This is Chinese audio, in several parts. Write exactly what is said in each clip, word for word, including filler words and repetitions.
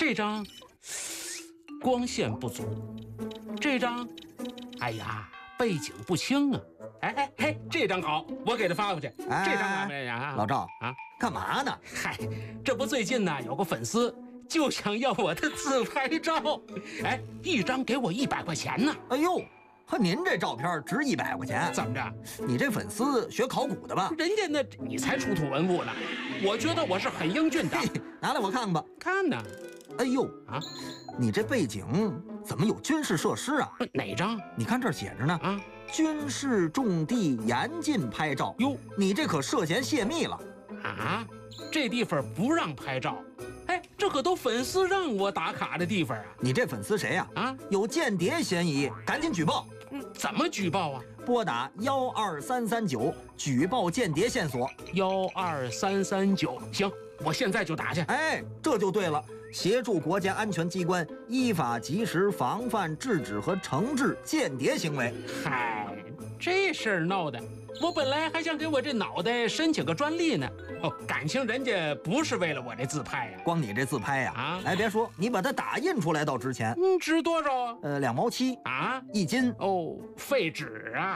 这张光线不足，这张，哎呀，背景不清啊。哎哎嘿，这张好，我给他发过去。 哎、 这张啊， 老赵啊， 干嘛呢？ 嗨，这不最近呢有个粉丝就想要我的自拍照，哎，一张给我一百块钱呢。 哎呦，和您这照片值一百块钱？ 怎么着？ 你这粉丝学考古的吧？ 人家那你才出土文物呢，我觉得我是很英俊的。 拿来我看看吧。 看呢。 哎呦啊， 你这背景怎么有军事设施啊？ 哪张？ 你看这儿写着呢啊，军事重地严禁拍照。哟，你这可涉嫌泄密了啊！这地方不让拍照。哎，这可都粉丝让我打卡的地方啊！ 你这粉丝谁呀？啊，有间谍嫌疑，赶紧举报。 嗯，怎么举报啊？ 拨打幺二三三九举报间谍线索。 幺二三三九，行，我现在就打去。 哎，这就对了。协助国家安全机关依法及时防范、制止和惩治间谍行为。 嗨，这事儿闹的，我本来还想给我这脑袋申请个专利呢。哦，感情人家不是为了我这自拍呀、啊， 光你这自拍呀、啊，啊，哎，别说，你把它打印出来倒值钱。 嗯，值多少啊？ 呃，两毛七啊， 一斤。 哦，废纸啊。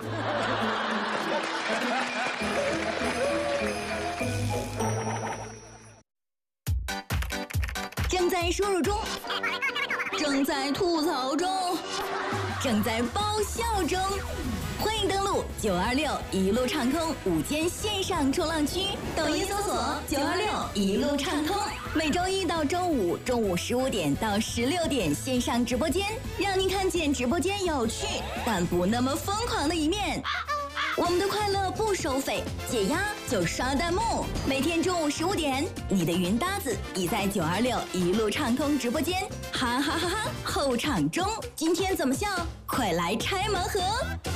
正在输入中，正在吐槽中，正在爆笑中。欢迎登录九二六一路畅通午间线上冲浪区，抖音搜索九二六一路畅通。每周一到周五中午十五点到十六点线上直播间，让您看见直播间有趣但不那么疯狂的一面。我们的快乐不收费，解压就刷弹幕。每天中午十五点，你的云搭子已在九二六一路畅通直播间，哈哈哈哈！后场中，今天怎么笑？快来拆盲盒！